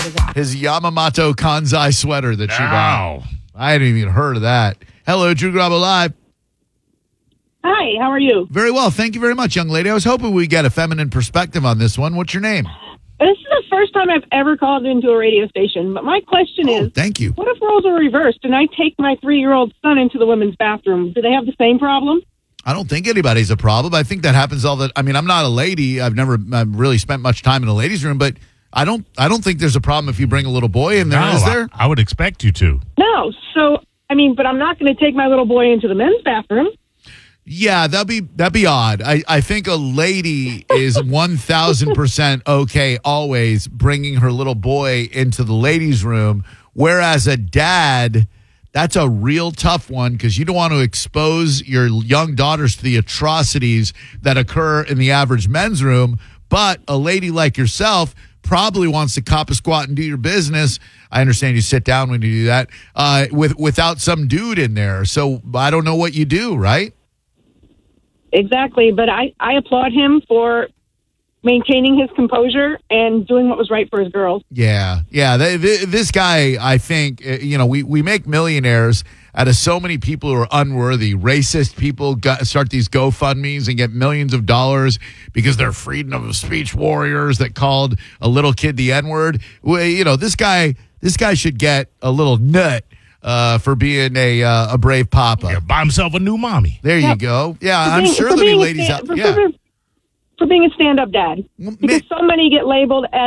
His Yamamoto Kanzai sweater that she bought. I hadn't even heard of that. Hello, Drew Garabo Live. Hi, how are you? Very well. Thank you very much, young lady. I was hoping we'd get a feminine perspective on this one. What's your name? This is the first time I've ever called into a radio station, but my question is, thank you. What if roles are reversed and I take my 3-year-old son into the women's bathroom? Do they have the same problem? I don't think anybody's a problem. I think that happens all the. I mean, I'm not a lady. I've really spent much time in a ladies' room, but I don't think there's a problem if you bring a little boy in there. Is there? I would expect you to. No. So, but I'm not going to take my little boy into the men's bathroom. Yeah, that'd be odd. I think a lady is 1,000% okay always bringing her little boy into the ladies' room, whereas a dad, that's a real tough one because you don't want to expose your young daughters to the atrocities that occur in the average men's room. But a lady like yourself probably wants to cop a squat and do your business. I understand you sit down when you do that without some dude in there. So I don't know what you do, right? Exactly, but I applaud him for maintaining his composure and doing what was right for his girls. Yeah. This guy, I think, we make millionaires out of so many people who are unworthy. Racist people start these GoFundMes and get millions of dollars because they're freedom of speech warriors that called a little kid the N-word. Well, this guy should get a little nut. For being a brave papa. Yeah, buy himself a new mommy. There you go. Yeah, I'm sure there'll be ladies out there. For being a stand-up dad. Because so many get labeled as